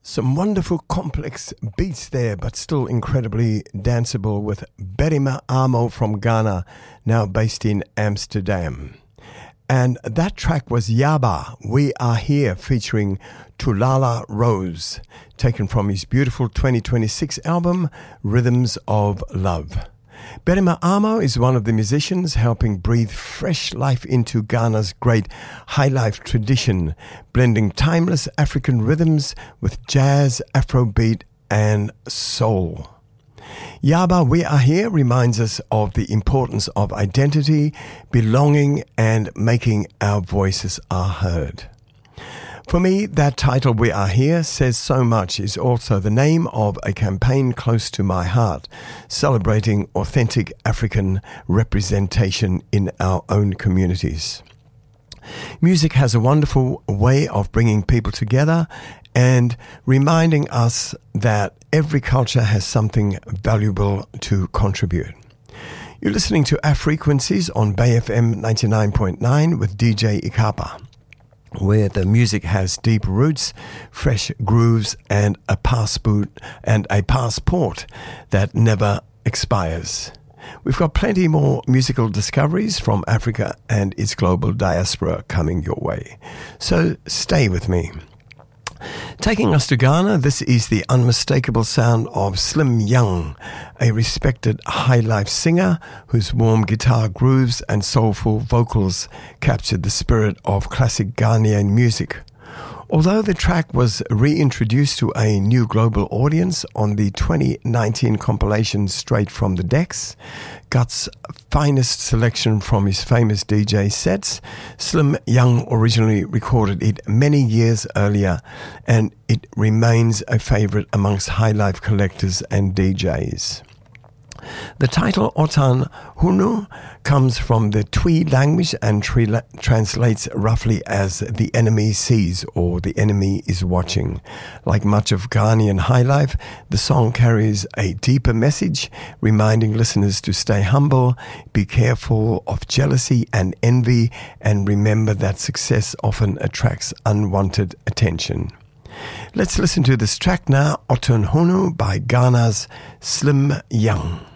Some wonderful complex beats there, but still incredibly danceable with Berima Amo from Ghana, now based in Amsterdam. And that track was Yaba, We Are Here, featuring Tulala Rose, taken from his beautiful 2026 album, Rhythms of Love. Berima Amo is one of the musicians helping breathe fresh life into Ghana's great highlife tradition, blending timeless African rhythms with jazz, Afrobeat, and soul. Yaba We Are Here reminds us of the importance of identity, belonging, and making our voices are heard. For me, that title, We Are Here, says so much. Is also the name of a campaign close to my heart, celebrating authentic African representation in our own communities. Music has a wonderful way of bringing people together and reminding us that every culture has something valuable to contribute. You're listening to Afrequencies on Bay FM 99.9 with DJ Ikapa, where the music has deep roots, fresh grooves, and a passport that never expires. We've got plenty more musical discoveries from Africa and its global diaspora coming your way. So stay with me. Taking us to Ghana, this is the unmistakable sound of Slim Young, a respected high-life singer whose warm guitar grooves and soulful vocals captured the spirit of classic Ghanaian music. Although the track was reintroduced to a new global audience on the 2019 compilation Straight From The Decks, Guts' finest selection from his famous DJ sets, Slim Young originally recorded it many years earlier, and it remains a favorite amongst highlife collectors and DJs. The title Otan Hunu comes from the Twi language and translates roughly as the enemy sees or the enemy is watching. Like much of Ghanaian highlife, the song carries a deeper message, reminding listeners to stay humble, be careful of jealousy and envy, and remember that success often attracts unwanted attention. Let's listen to this track now, Otan Hunu by Ghana's Slim Young.